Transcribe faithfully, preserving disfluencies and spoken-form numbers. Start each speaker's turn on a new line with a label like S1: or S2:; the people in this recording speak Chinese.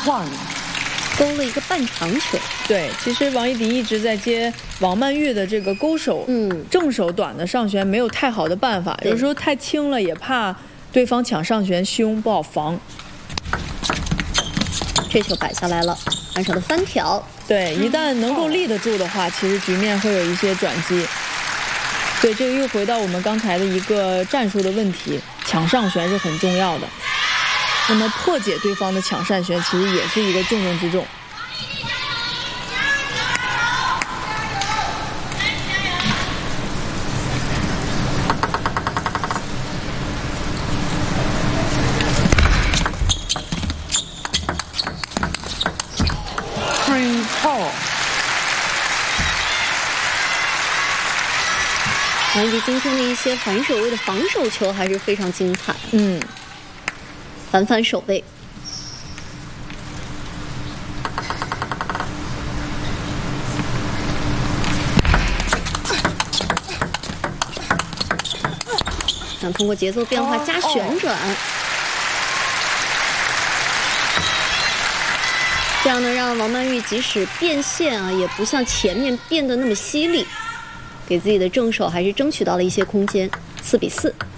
S1: one，
S2: 勾了一个半长球。
S3: 对，其实王艺迪一直在接王曼玉的这个勾手，
S2: 嗯，
S3: 正手短的上旋没有太好的办法，有时候太轻了也怕对方抢上旋凶，不好防。
S2: 这球摆下来了，反手的翻挑。
S3: 对，一旦能够立得住的话，其实局面会有一些转机。对，这个又回到我们刚才的一个战术的问题，抢上旋是很重要的。那么破解对方的抢上旋，其实也是一个重中之重。
S1: three four。
S2: 王艺迪今天的一些反手位的防守球还是非常精彩。
S3: 嗯，
S2: 反反手位。想通过节奏变化加旋转，这样呢，让王曼玉即使变线啊，也不像前面变得那么犀利，给自己的正手还是争取到了一些空间。四比四。